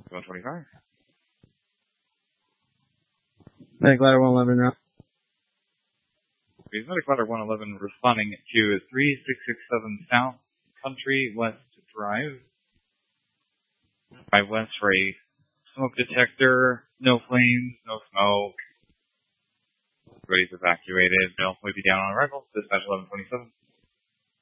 125. Medic Ladder 111 now. Medic Ladder 111 responding to 3667 South Country West Drive. By west for a smoke detector. No flames, no smoke. Everybody's evacuated. They'll be down on arrival. Dispatch 1127.